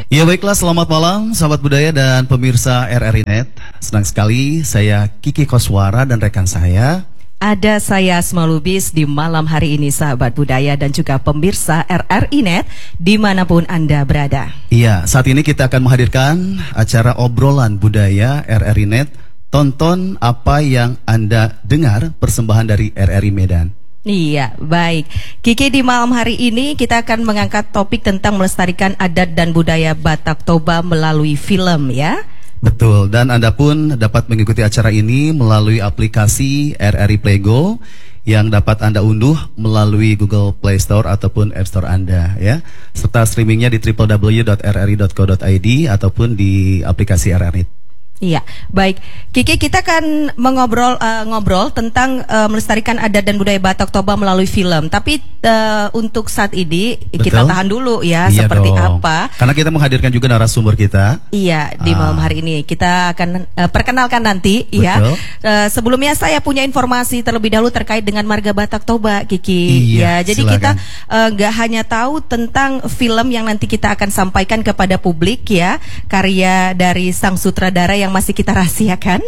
Ya baiklah, selamat malam sahabat budaya dan pemirsa RRI Net. Senang sekali saya Kiki Koswara dan rekan saya ada saya Asma Lubis di malam hari ini sahabat budaya dan juga pemirsa RRI Net dimanapun Anda berada. Iya, saat ini kita akan menghadirkan acara obrolan budaya RRI Net. Tonton apa yang Anda dengar, persembahan dari RRI Medan. Iya, baik. Kiki, di malam hari ini kita akan mengangkat topik tentang melestarikan adat dan budaya Batak Toba melalui film ya. Betul, dan Anda pun dapat mengikuti acara ini melalui aplikasi RRI Playgo yang dapat Anda unduh melalui Google Play Store ataupun App Store Anda ya. Serta streamingnya di www.rri.co.id ataupun di aplikasi RRI. Iya, baik. Kiki, kita akan ngobrol tentang melestarikan adat dan budaya Batak Toba melalui film. Tapi untuk saat ini kita tahan dulu ya, iya seperti dong. apa. Karena kita menghadirkan juga narasumber kita. Iya, di malam hari ini kita akan perkenalkan nanti. Betul. Ya. Sebelumnya saya punya informasi terlebih dahulu terkait dengan Marga Batak Toba, Kiki. Iya, ya, jadi silakan. kita nggak hanya tahu tentang film yang nanti kita akan sampaikan kepada publik ya, karya dari sang sutradara yang masih kita rahasiakan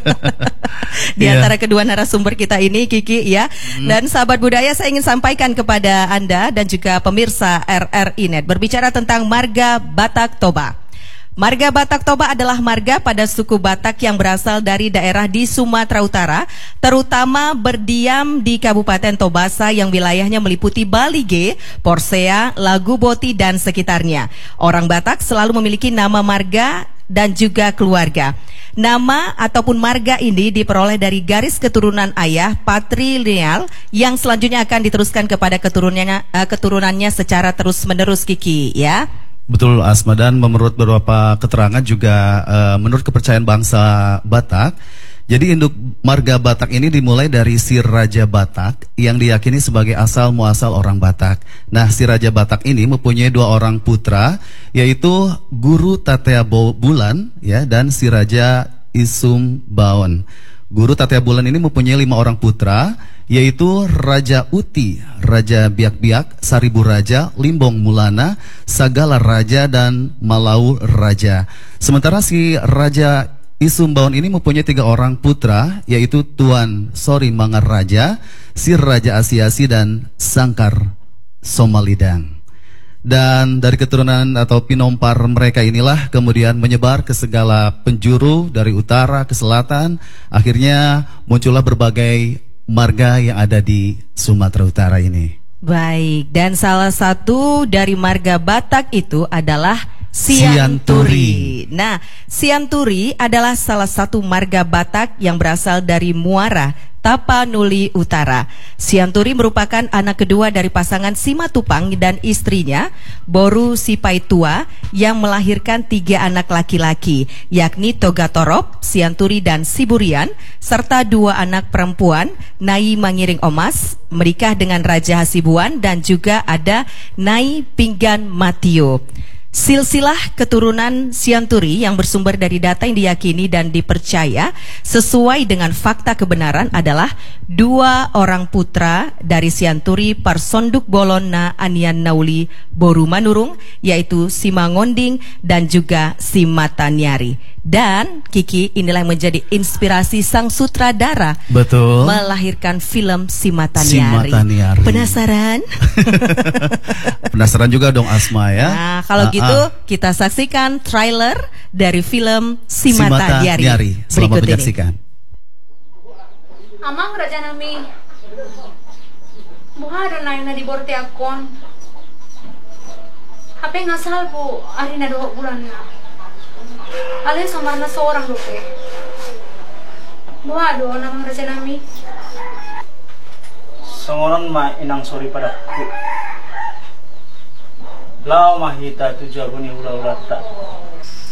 di antara kedua narasumber kita ini, Kiki ya. Dan sahabat budaya, saya ingin sampaikan kepada Anda dan juga pemirsa RRI Net berbicara tentang Marga Batak Toba. Marga Batak Toba adalah marga pada suku Batak yang berasal dari daerah di Sumatera Utara, terutama berdiam di Kabupaten Tobasa yang wilayahnya meliputi Balige, Porsea, Lagu Boti dan sekitarnya. Orang Batak selalu memiliki nama marga dan juga keluarga. Nama ataupun marga ini diperoleh dari garis keturunan ayah patrilineal yang selanjutnya akan diteruskan kepada keturunannya secara terus-menerus, Kiki ya. Betul, Asma, dan menurut beberapa keterangan juga menurut kepercayaan bangsa Batak, jadi induk marga Batak ini dimulai dari si Raja Batak yang diyakini sebagai asal muasal orang Batak. Nah, si Raja Batak ini mempunyai dua orang putra, yaitu Guru Tatea Bulan ya dan si Raja Isum Baon. Guru Tatea Bulan ini mempunyai 5 orang putra, yaitu Raja Uti, Raja Biak-Biak, Saribu Raja, Limbong Mulana, Sagala Raja, dan Malau Raja. Sementara si Raja Isumbaon ini mempunyai 3 orang putra, yaitu Tuan Sori Mangar Raja, si Raja Asiasi, dan Sangkar Somalidang. Dan dari keturunan atau pinompar mereka inilah kemudian menyebar ke segala penjuru dari utara ke selatan. Akhirnya muncullah berbagai marga yang ada di Sumatera Utara ini. Baik, dan salah satu dari marga Batak itu adalah Sianturi. Nah, Sianturi adalah salah satu marga Batak yang berasal dari Muara, Tapanuli Utara. Sianturi merupakan anak kedua dari pasangan Simatupang dan istrinya Boru Sipaitua yang melahirkan 3 anak laki-laki, yakni Togatorop, Sianturi, dan Siburian, serta 2 anak perempuan, Nai Mangiring Omas, menikah dengan Raja Hasibuan, dan juga ada Nai Pinggan Matio. Silsilah keturunan Sianturi yang bersumber dari data yang diyakini dan dipercaya sesuai dengan fakta kebenaran adalah 2 orang putra dari Sianturi Parsonduk Bolon na Anian Nauli Boru Manurung, yaitu Simangonding dan juga Simatanyari. Dan Kiki, inilah yang menjadi inspirasi sang sutradara Betul, melahirkan film Simatanyari. Penasaran? Penasaran juga dong, Asma ya. Nah, kalau gitu kita saksikan trailer dari film Simatanyari. Selamat menyaksikan. Amang Raja Nami buharo na yung nadiborte akon. Hape ngasal po ari na 2 bulan na. Alay somar na seorang dope. Buhado namang Raja Nami. Sangoran ma inang sorry padaku. Lao mahita tu jago ni ula-ula tak.